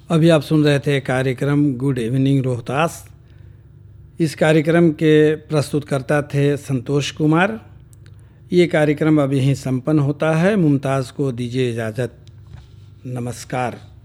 अभी आप सुन रहे थे कार्यक्रम गुड इवनिंग रोहतास। इस कार्यक्रम के प्रस्तुतकर्ता थे संतोष कुमार। ये कार्यक्रम अब यहीं संपन्न होता है। मुमताज़ को दीजिए इजाज़त। नमस्कार।